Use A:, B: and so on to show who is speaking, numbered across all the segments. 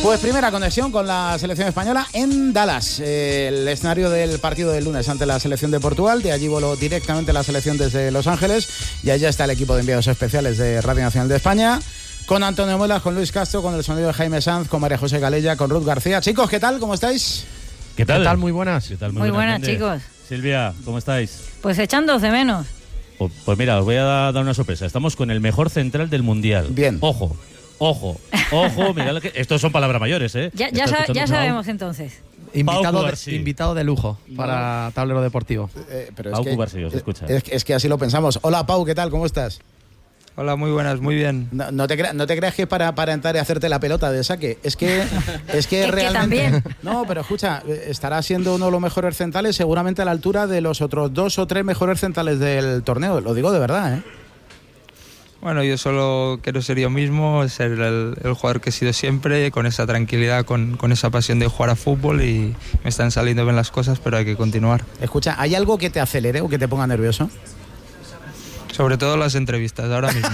A: Pues primera conexión con la selección española en Dallas, el escenario del partido del lunes ante la selección de Portugal. De allí voló directamente la selección desde Los Ángeles y allá está el equipo de enviados especiales de Radio Nacional de España, con Antonio Muelas, con Luis Castro, con el sonido de Jaime Sanz, con María José Calella, con Ruth García. Chicos, ¿qué tal? ¿Cómo estáis?
B: ¿Qué tal?
C: ¿Qué tal? Muy buenas.
B: ¿Qué tal?
D: Muy buenas, chicos.
B: Silvia, ¿cómo estáis?
D: Pues echándose de menos.
B: Pues mira, os voy a dar una sorpresa. Estamos con el mejor central del Mundial.
A: Bien.
B: Ojo, mirad que estos son palabras mayores, ¿eh?
D: Ya sabemos entonces.
C: Invitado de lujo para Tablero Deportivo.
A: Pero
B: Pau Cubarsí, os escucha.
A: Es que así lo pensamos. Hola, Pau, ¿qué tal? ¿Cómo estás?
E: Hola, muy buenas, muy bien.
A: No te creas que es para entrar y hacerte la pelota de saque. Es que realmente...
D: también.
A: No, pero escucha, estará siendo uno de los mejores centrales, seguramente a la altura de los otros 2 o 3 mejores centrales del torneo. Lo digo de verdad, ¿eh?
E: Bueno, yo solo quiero ser yo mismo, ser el jugador que he sido siempre, con esa tranquilidad, con esa pasión de jugar a fútbol, y me están saliendo bien las cosas, pero hay que continuar.
A: Escucha, ¿hay algo que te acelere o que te ponga nervioso?
E: Sobre todo las entrevistas, ahora mismo.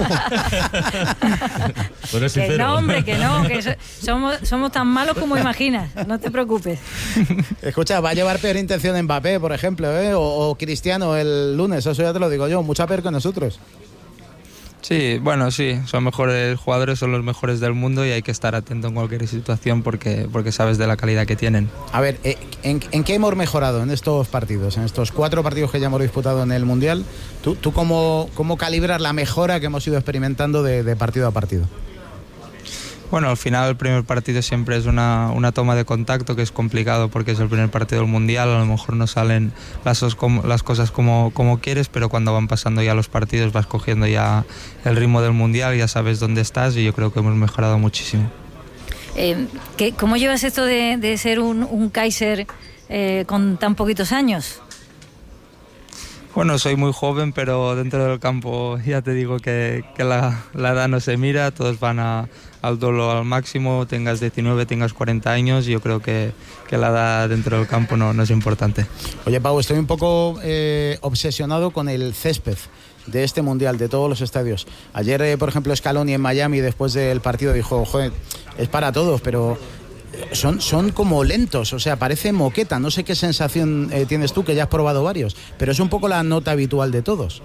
B: Pero es sincero.
D: Que no, hombre, que no, que somos tan malos como imaginas, no te preocupes.
A: Escucha, va a llevar peor intención Mbappé, por ejemplo, ¿eh? o Cristiano el lunes, eso ya te lo digo yo, mucha peor que nosotros.
E: Sí, bueno, sí, son mejores jugadores, son los mejores del mundo y hay que estar atento en cualquier situación porque sabes de la calidad que tienen.
A: A ver, ¿en qué hemos mejorado en estos partidos, en estos 4 partidos que ya hemos disputado en el Mundial? ¿Tú cómo calibras la mejora que hemos ido experimentando de partido a partido?
E: Bueno, al final el primer partido siempre es una toma de contacto, que es complicado porque es el primer partido del Mundial, a lo mejor no salen las cosas como quieres, pero cuando van pasando ya los partidos vas cogiendo ya el ritmo del Mundial, ya sabes dónde estás, y yo creo que hemos mejorado muchísimo.
D: ¿Cómo llevas esto de ser un Kaiser con tan poquitos años?
E: Bueno, soy muy joven, pero dentro del campo ya te digo que la edad no se mira, todos van al duelo al máximo, tengas 19, tengas 40 años, yo creo que la edad dentro del campo no es importante.
A: Oye, Pau, estoy un poco obsesionado con el césped de este Mundial, de todos los estadios. Ayer, por ejemplo, Scaloni en Miami, después del partido, dijo, joder, es para todos, pero... Son como lentos, o sea, parece moqueta. No sé qué sensación tienes tú, que ya has probado varios, pero es un poco la nota habitual de todos.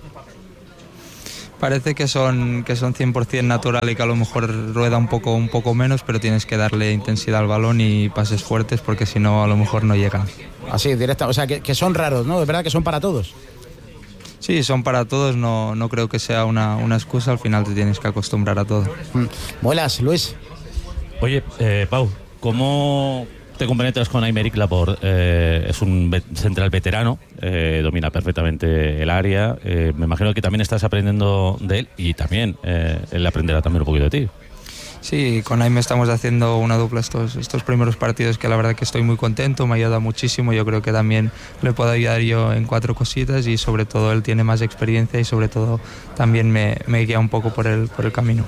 E: Parece que son 100% natural y que a lo mejor rueda un poco menos, pero tienes que darle intensidad al balón y pases fuertes, porque si no a lo mejor no llegan.
A: Así, directa, o sea, que son raros, ¿no? ¿Es verdad que son para todos?
E: Sí, son para todos, no creo que sea una excusa, al final te tienes que acostumbrar a todo.
A: Muelas, Luis.
B: Oye, Pau, ¿cómo te compenetras con Aymeric Laporte? Es un central veterano, domina perfectamente el área. Me imagino que también estás aprendiendo de él, y también él aprenderá también un poquito de ti.
E: Sí, con Aime estamos haciendo una dupla estos primeros partidos, que la verdad que estoy muy contento, me ha ayudado muchísimo. Yo creo que también le puedo ayudar yo en 4 cositas, y sobre todo él tiene más experiencia y sobre todo también me guía un poco por el camino.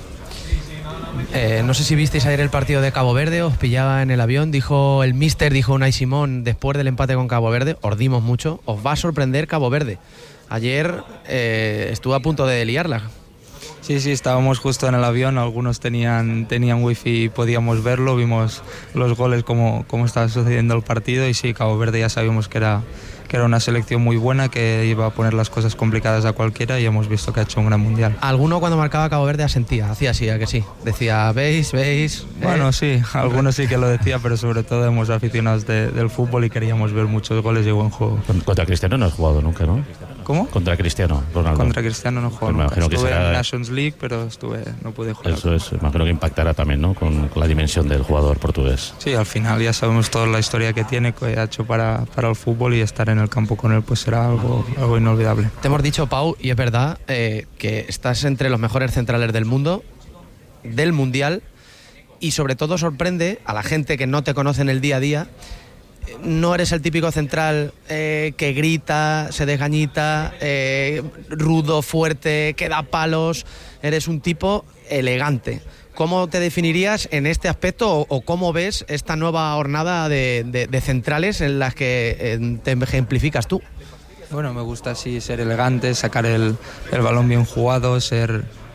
C: No sé si visteis ayer el partido de Cabo Verde, os pillaba en el avión, dijo Unai Simón después del empate con Cabo Verde, os dimos mucho, os va a sorprender Cabo Verde. Ayer estuvo a punto de liarla.
E: Sí, estábamos justo en el avión, algunos tenían wifi y podíamos verlo, vimos los goles, cómo estaba sucediendo el partido, y sí, Cabo Verde ya sabíamos que era una selección muy buena, que iba a poner las cosas complicadas a cualquiera, y hemos visto que ha hecho un gran mundial.
C: Alguno cuando marcaba Cabo Verde asentía, hacía así, ¿a que sí? Decía, ¿veis?
E: Bueno, sí, algunos sí que lo decía, pero sobre todo hemos aficionados del fútbol y queríamos ver muchos goles y buen juego.
B: Contra Cristiano no has jugado nunca, ¿no?
E: ¿Cómo?
B: Contra Cristiano Ronaldo.
E: Contra Cristiano no juego nunca. Estuve en Nations League, pero no pude jugar.
B: Eso es, imagino que impactará también, ¿no? Con la dimensión del jugador portugués.
E: Sí, al final ya sabemos toda la historia que tiene, que ha hecho para el fútbol, y estar en el campo con él pues será algo inolvidable.
C: Te hemos dicho, Pau, y es verdad, que estás entre los mejores centrales del mundo, del Mundial, y sobre todo sorprende a la gente que no te conoce en el día a día. No eres el típico central que grita, se desgañita, rudo, fuerte, que da palos. Eres un tipo elegante. ¿Cómo te definirías en este aspecto, o cómo ves esta nueva jornada de centrales en las que te ejemplificas tú?
E: Bueno, me gusta así ser elegante, sacar el balón bien jugado, ser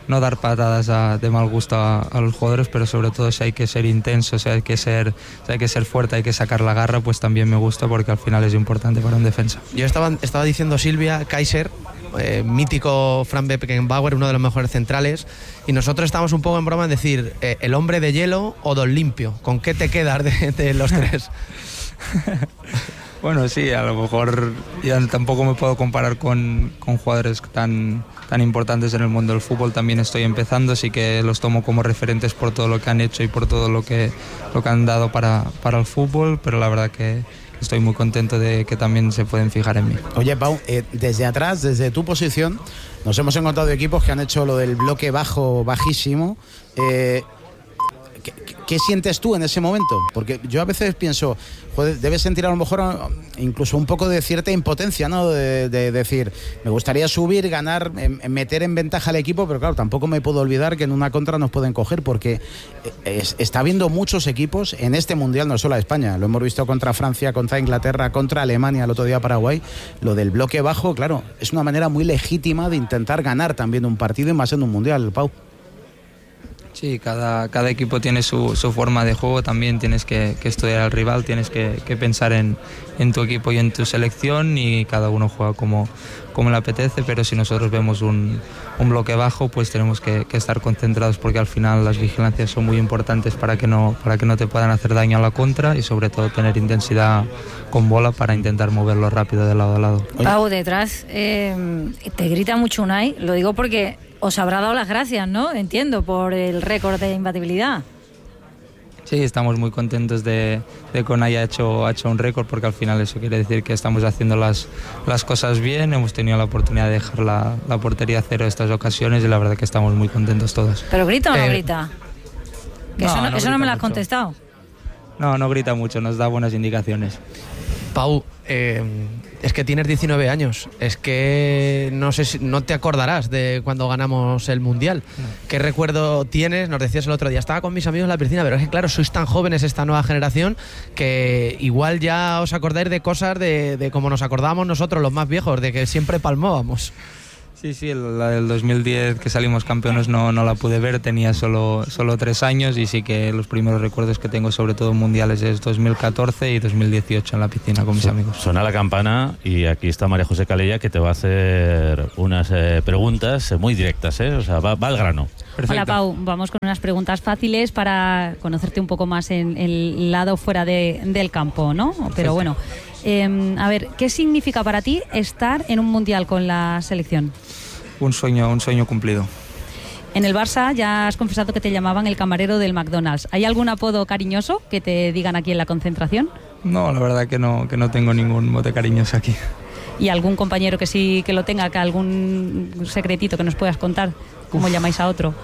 E: no dar patadas de mal gusto a los jugadores, pero sobre todo si hay que ser intenso, si hay que ser fuerte, hay que sacar la garra, pues también me gusta porque al final es importante para un defensa.
C: Yo estaba diciendo Silvia, Kaiser, mítico Frank Beckenbauer, uno de los mejores centrales, y nosotros estamos un poco en broma en decir el hombre de hielo o Don Limpio. ¿Con qué te quedas de los tres?
E: Bueno, sí, a lo mejor ya tampoco me puedo comparar con jugadores tan importantes en el mundo del fútbol. También estoy empezando, así que los tomo como referentes por todo lo que han hecho y por todo lo que han dado para el fútbol, pero la verdad que estoy muy contento de que también se pueden fijar en mí.
A: Oye, Pau, desde atrás, desde tu posición, nos hemos encontrado equipos que han hecho lo del bloque bajísimo. ¿Qué sientes tú en ese momento? Porque yo a veces pienso, joder, debes sentir a lo mejor incluso un poco de cierta impotencia, ¿no? De decir, me gustaría subir, ganar, meter en ventaja al equipo, pero claro, tampoco me puedo olvidar que en una contra nos pueden coger, porque está habiendo muchos equipos en este Mundial, no solo a España, lo hemos visto contra Francia, contra Inglaterra, contra Alemania, el otro día Paraguay. Lo del bloque bajo, claro, es una manera muy legítima de intentar ganar también un partido y más en un Mundial, Pau.
E: Sí, cada equipo tiene su forma de juego, también tienes que estudiar al rival, tienes que pensar en tu equipo y en tu selección, y cada uno juega como le apetece, pero si nosotros vemos un bloque bajo, pues tenemos que estar concentrados, porque al final las vigilancias son muy importantes para que no te puedan hacer daño a la contra, y sobre todo tener intensidad con bola para intentar moverlo rápido de lado a lado.
D: Pau, detrás te grita mucho Unai, lo digo porque os habrá dado las gracias, ¿no? Entiendo, por el récord de imbatibilidad.
E: Sí, estamos muy contentos de que Unai ha hecho un récord, porque al final eso quiere decir que estamos haciendo las cosas bien. Hemos tenido la oportunidad de dejar la portería a cero estas ocasiones, y la verdad que estamos muy contentos todos.
D: ¿Pero grita o no grita? Que
E: no,
D: eso no me lo has
E: mucho.
D: contestado.
E: No grita mucho, nos da buenas indicaciones.
C: Pau, es que tienes 19 años, es que no sé si no te acordarás de cuando ganamos el Mundial. ¿Qué recuerdo tienes? Nos decías el otro día, estaba con mis amigos en la piscina, pero es que claro, sois tan jóvenes, esta nueva generación, que igual ya os acordáis de cosas de como nos acordábamos nosotros los más viejos, de que siempre palmábamos.
E: Sí, la del 2010 que salimos campeones no la pude ver, tenía solo 3 años, y sí que los primeros recuerdos que tengo, sobre todo en mundiales, es 2014 y 2018 en la piscina con mis amigos.
B: Suena la campana y aquí está María José Calella, que te va a hacer unas preguntas muy directas, o sea, va al grano.
E: Perfecto.
F: Hola Pau, vamos con unas preguntas fáciles para conocerte un poco más en el lado fuera del campo, ¿no?
E: Perfecto.
F: Pero bueno, a ver, ¿qué significa para ti estar en un mundial con la selección?
E: Un sueño cumplido.
F: En el Barça ya has confesado que te llamaban el camarero del McDonald's. ¿Hay algún apodo cariñoso que te digan aquí en la concentración?
E: No, la verdad que no tengo ningún mote cariñoso aquí.
F: ¿Y algún compañero que sí que lo tenga, que algún secretito que nos puedas contar? ¿Cómo llamáis a otro?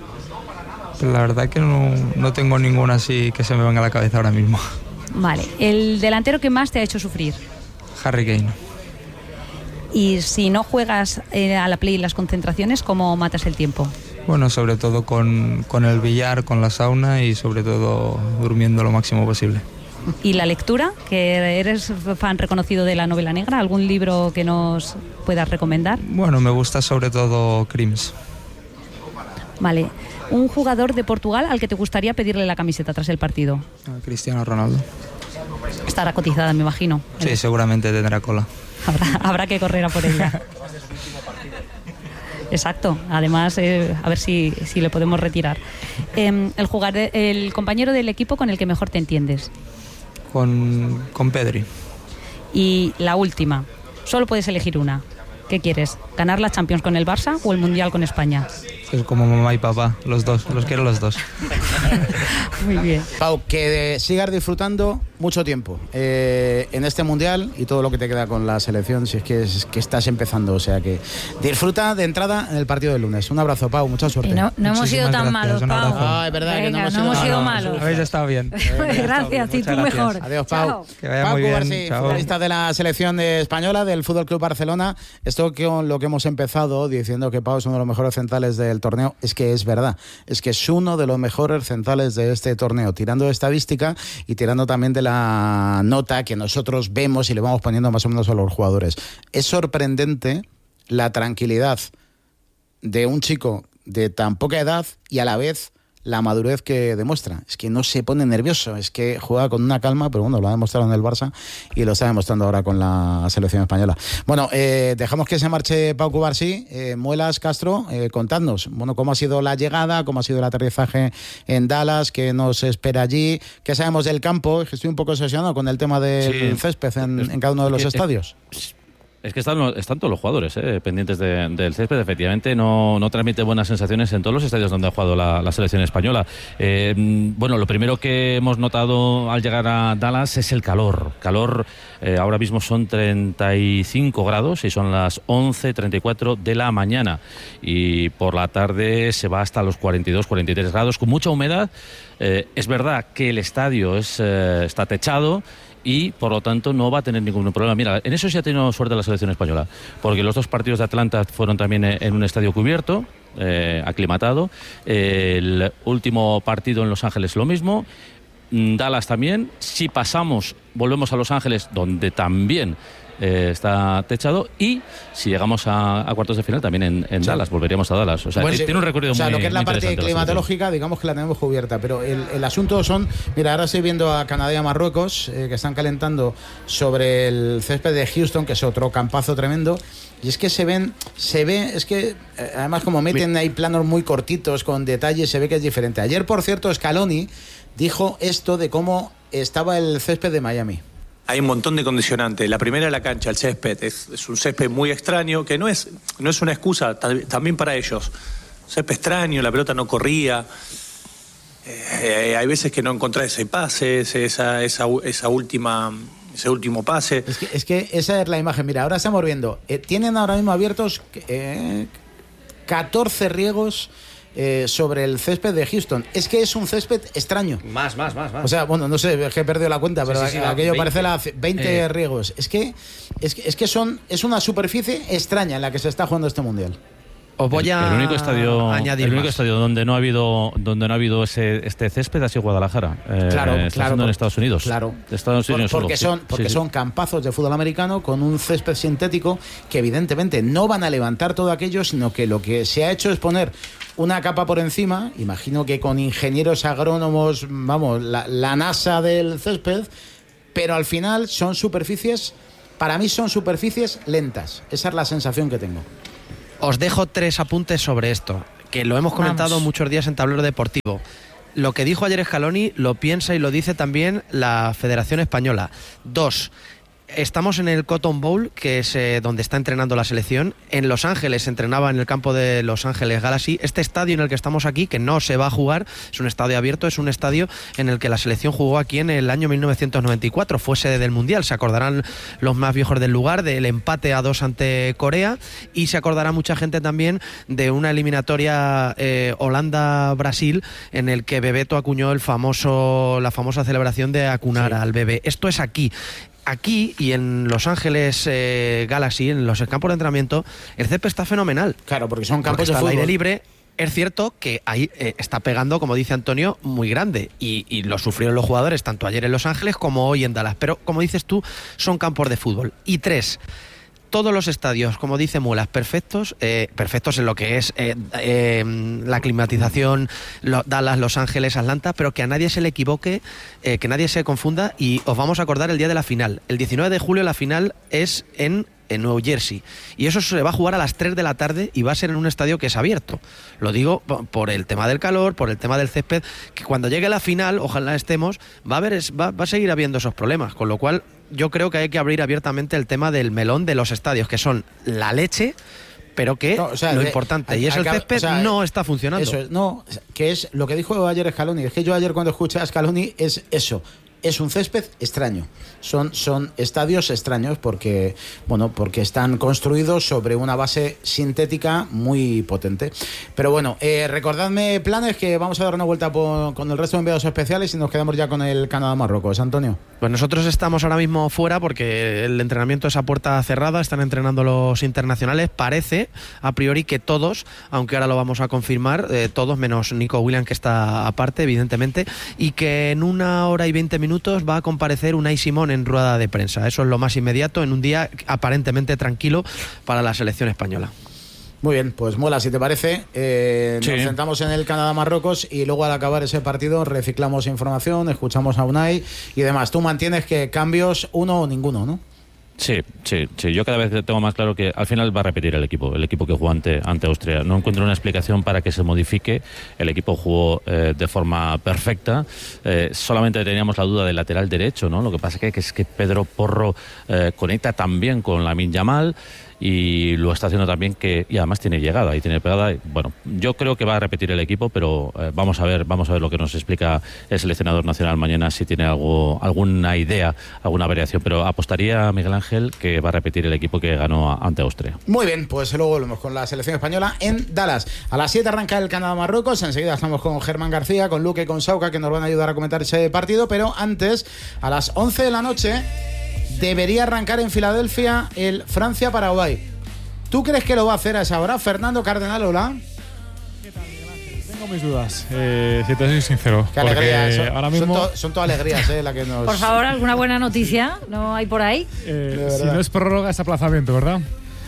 E: Pero la verdad que no tengo ninguno así que se me venga a la cabeza ahora mismo.
F: Vale, ¿el delantero que más te ha hecho sufrir?
E: Harry Kane.
F: Y si no juegas a la play en las concentraciones, ¿cómo matas el tiempo?
E: Bueno, sobre todo con el billar, con la sauna, y sobre todo durmiendo lo máximo posible.
F: ¿Y la lectura? ¿Que eres fan reconocido de la novela negra? ¿Algún libro que nos puedas recomendar?
E: Bueno, me gusta sobre todo Crims.
F: Vale. ¿Un jugador de Portugal al que te gustaría pedirle la camiseta tras el partido?
E: Cristiano Ronaldo.
F: Estará cotizada, me imagino.
E: Sí, seguramente tendrá cola.
F: Habrá que correr a por ella. Exacto. Además, a ver si le podemos retirar. El compañero del equipo con el que mejor te entiendes.
E: Con Pedri.
F: Y la última. Solo puedes elegir una. ¿Qué quieres? ¿Ganar la Champions con el Barça o el Mundial con España?
E: Es como mamá y papá, los dos, los quiero los dos.
F: Muy bien.
A: Pau, que sigas disfrutando mucho tiempo en este Mundial y todo lo que te queda con la selección, si es que estás empezando, o sea que disfruta de entrada en el partido del lunes. Un abrazo, Pau, mucha suerte.
D: No hemos sido tan malos, Pau.
A: Ah, es verdad.
D: Venga,
A: que no hemos sido malos.
E: Habéis estado bien.
D: Gracias, y tú
E: Muchas gracias.
D: mejor.
A: Adiós, Pau.
D: Chao.
E: Que vaya
A: Pau
E: muy bien.
A: Cubarsí,
E: Chao.
A: futbolista de la selección española del Fútbol Club Barcelona. Esto con lo que hemos empezado diciendo que Pau es uno de los mejores centrales del torneo, es que es verdad, es que es uno de los mejores centrales de este torneo, tirando de estadística y tirando también de la nota que nosotros vemos y le vamos poniendo más o menos a los jugadores. Es sorprendente la tranquilidad de un chico de tan poca edad y a la vez la madurez que demuestra. Es que no se pone nervioso, es que juega con una calma, pero bueno, lo ha demostrado en el Barça y lo está demostrando ahora con la selección española. Bueno, dejamos que se marche Pau Cubarsí. Muelas, Castro, contadnos, bueno, cómo ha sido la llegada, cómo ha sido el aterrizaje en Dallas, qué nos espera allí, qué sabemos del campo. Estoy un poco obsesionado con el tema del césped en cada uno de los estadios.
B: Es que están todos los jugadores pendientes del césped. Efectivamente, no transmite buenas sensaciones en todos los estadios donde ha jugado la selección española. Bueno, lo primero que hemos notado al llegar a Dallas es el calor. Ahora mismo son 35 grados y son las 11:34 de la mañana. Y por la tarde se va hasta los 42, 43 grados, con mucha humedad. Es verdad que el estadio está techado y por lo tanto no va a tener ningún problema. Mira, en eso sí ha tenido suerte la selección española, porque los 2 partidos de Atlanta fueron también en un estadio cubierto, aclimatado. El último partido en Los Ángeles lo mismo. Dallas también. Si pasamos, volvemos a Los Ángeles, donde también está techado, y si llegamos a cuartos de final también en Dallas, volveríamos a Dallas. O sea,
A: bueno,
B: tiene un recorrido muy
A: lo que es la parte
B: interesante
A: climatológica, digamos que la tenemos cubierta, pero el asunto son, mira, ahora estoy viendo a Canadá y a Marruecos que están calentando sobre el césped de Houston, que es otro campazo tremendo, y es que se ve, es que además como meten ahí planos muy cortitos con detalles, se ve que es diferente. Ayer, por cierto, Scaloni dijo esto de cómo estaba el césped de Miami.
G: Hay un montón de condicionantes. La primera, la cancha, el césped. Es un césped muy extraño, que no es una excusa también para ellos. Césped extraño, la pelota no corría. Hay veces que no encontrás ese pase, ese último pase.
A: Es que esa es la imagen. Mira, ahora estamos viendo. Tienen ahora mismo abiertos 14 riegos sobre el césped de Houston. Es que es un césped extraño.
C: Más.
A: O sea, bueno, no sé, es que he perdido la cuenta, pero sí, aquello 20, parece 20 riegos. Es que es una superficie extraña en la que se está jugando este mundial.
C: Os voy a
B: el único estadio donde no ha habido este césped ha sido Guadalajara.
A: Claro,
B: en Estados Unidos.
A: Claro.
B: Estados Unidos
A: porque son campazos de fútbol americano con un césped sintético que evidentemente no van a levantar todo aquello, sino que lo que se ha hecho es poner una capa por encima, imagino que con ingenieros agrónomos, vamos, la NASA del césped, pero al final son superficies, para mí son superficies lentas. Esa es la sensación que tengo.
C: Os dejo 3 apuntes sobre esto, que lo hemos comentado muchos días en Tablero Deportivo. Lo que dijo ayer Scaloni lo piensa y lo dice también la Federación Española. 2. Estamos en el Cotton Bowl, que es donde está entrenando la selección. En Los Ángeles se entrenaba en el campo de Los Ángeles Galaxy. Este estadio en el que estamos aquí, que no se va a jugar, es un estadio abierto, es un estadio en el que la selección jugó aquí en el año 1994. Fue sede del Mundial. Se acordarán los más viejos del lugar del empate a 2 ante Corea, y se acordará mucha gente también de una eliminatoria Holanda-Brasil en el que Bebeto acuñó la famosa celebración de acunar al bebé. Esto es aquí. Aquí y en Los Ángeles Galaxy, en los campos de entrenamiento, el césped está fenomenal.
A: Claro, porque son campos
C: de
A: fútbol.
C: Al aire libre. Es cierto que ahí está pegando, como dice Antonio, muy grande, y lo sufrieron los jugadores tanto ayer en Los Ángeles como hoy en Dallas. Pero, como dices tú, son campos de fútbol. Y 3. Todos los estadios, como dice Muelas, perfectos en lo que es la climatización, Dallas, Los Ángeles, Atlanta, pero que a nadie se le equivoque, que nadie se confunda, y os vamos a acordar el día de la final. El 19 de julio la final es en Nueva Jersey, y eso se va a jugar a las 3 de la tarde y va a ser en un estadio que es abierto. Lo digo por el tema del calor, por el tema del césped, que cuando llegue la final, ojalá estemos, va a seguir habiendo esos problemas, con lo cual yo creo que hay que abrir abiertamente el tema del melón de los estadios, que son la leche, pero que lo importante, y es el césped, no está funcionando.
A: Eso, que es lo que dijo ayer Scaloni. Es que yo ayer cuando escuché a Scaloni es eso. Es un césped extraño. Son estadios extraños porque están construidos sobre una base sintética muy potente. Pero bueno, recordadme planes, que vamos a dar una vuelta con el resto de enviados especiales y nos quedamos ya con el Canadá-Marruecos. Antonio.
C: Pues nosotros estamos ahora mismo fuera porque el entrenamiento es a puerta cerrada, están entrenando los internacionales. Parece, a priori, que todos, aunque ahora lo vamos a confirmar, todos menos Nico Williams, que está aparte, evidentemente, y que en 1 hora y 20 minutos va a comparecer Unai Simón en rueda de prensa. Eso es lo más inmediato en un día aparentemente tranquilo para la selección española.
A: Muy bien, pues mola, si te parece.
B: Sí.
A: Nos sentamos en el Canadá-Marruecos y luego al acabar ese partido reciclamos información, escuchamos a Unai y demás. Tú mantienes que cambios uno o ninguno, ¿no?
B: Sí. Yo cada vez tengo más claro que al final va a repetir el equipo que jugó ante Austria. No encuentro una explicación para que se modifique. El equipo jugó de forma perfecta. Solamente teníamos la duda del lateral derecho, ¿no? Lo que pasa es que Pedro Porro conecta también con Lamine Yamal y lo está haciendo también, y además tiene llegada y tiene pegada. Bueno, yo creo que va a repetir el equipo, pero vamos a ver lo que nos explica el seleccionador nacional mañana, si tiene alguna idea, alguna variación, pero apostaría, Miguel Ángel, que va a repetir el equipo que ganó ante Austria.
A: Muy bien, pues luego volvemos con la selección española en Dallas. A las 7 arranca el Canadá-Marruecos, enseguida estamos con Germán García, con Luque y con Sauca, que nos van a ayudar a comentar ese partido, pero antes, a las 11 de la noche debería arrancar en Filadelfia el Francia-Paraguay. ¿Tú crees que lo va a hacer a esa hora? Fernando Cardenal, hola.
H: ¿Qué tal, Miguel Ángel? Tengo mis dudas, si te soy sincero.
A: Qué alegría,
H: ahora mismo
A: son todas alegrías, la que nos...
D: Por favor, ¿alguna buena noticia? ¿No hay por ahí?
H: Si no es prórroga, es aplazamiento, ¿verdad?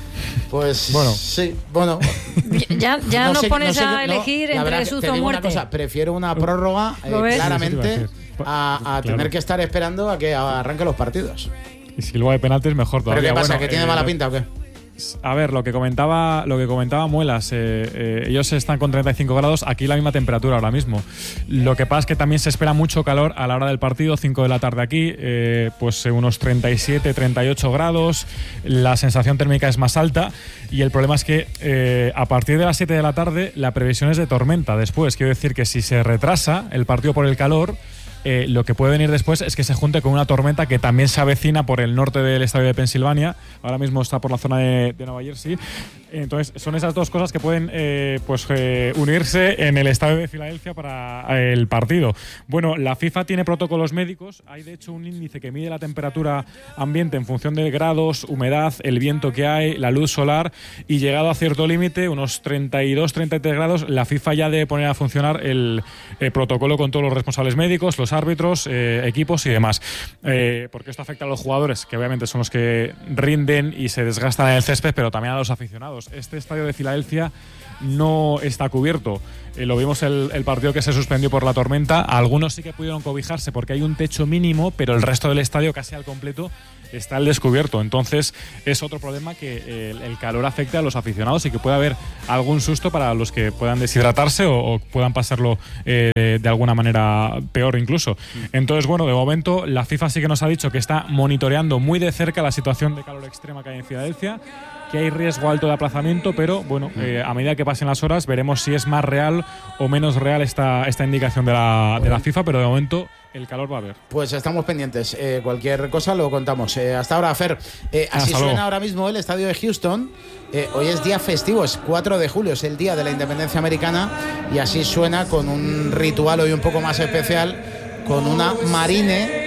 A: Pues
H: bueno.
A: Sí, bueno.
D: Ya no nos pones a elegir entre susto o muerte.
A: Prefiero una prórroga claramente a tener que estar esperando a que arranquen los partidos.
H: Y si luego hay penaltis, mejor todavía.
A: ¿Pero qué pasa? ¿Que tiene mala pinta o qué?
H: A ver, lo que comentaba Muelas, ellos están con 35 grados, aquí la misma temperatura ahora mismo. Lo que pasa es que también se espera mucho calor a la hora del partido, 5 de la tarde aquí, pues unos 37, 38 grados, la sensación térmica es más alta y el problema es que a partir de las 7 de la tarde la previsión es de tormenta después. Quiero decir que si se retrasa el partido por el calor, lo que puede venir después es que se junte con una tormenta que también se avecina por el norte del estadio de Pensilvania. Ahora mismo está por la zona de Nueva Jersey. Entonces son esas dos cosas que pueden unirse en el estadio de Filadelfia para el partido. Bueno, la FIFA tiene protocolos médicos. Hay de hecho un índice que mide la temperatura ambiente en función de grados, humedad, el viento que hay, la luz solar, y llegado a cierto límite, unos 32-33 grados, la FIFA ya debe poner a funcionar el protocolo con todos los responsables médicos, los árbitros, equipos y demás. Porque esto afecta a los jugadores, que obviamente son los que rinden y se desgastan en el césped, pero también a los aficionados. Este estadio de Filadelfia no está cubierto. Lo vimos el partido que se suspendió por la tormenta. Algunos sí que pudieron cobijarse porque hay un techo mínimo, pero el resto del estadio casi al completo está al descubierto. Entonces es otro problema, que el calor afecte a los aficionados y que pueda haber algún susto para los que puedan deshidratarse o puedan pasarlo de alguna manera peor incluso. Entonces, bueno, de momento la FIFA sí que nos ha dicho que está monitoreando muy de cerca la situación de calor extrema que hay en Filadelfia, que hay riesgo alto de aplazamiento, pero bueno, a medida que pasen las horas veremos si es más real o menos real esta indicación de la FIFA, pero de momento el calor va a haber.
A: Pues estamos pendientes. Cualquier cosa lo contamos. Hasta ahora, Fer. Así suena ahora mismo el estadio de Houston. Hoy es día festivo, es 4 de julio, es el día de la independencia americana, y así suena con un ritual hoy un poco más especial, con una marine